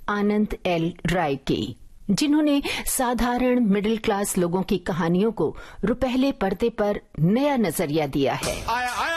आनंद L राय की, जिन्होंने साधारण मिडिल क्लास लोगों की कहानियों को रुपहले पर्दे पर नया नजरिया दिया है।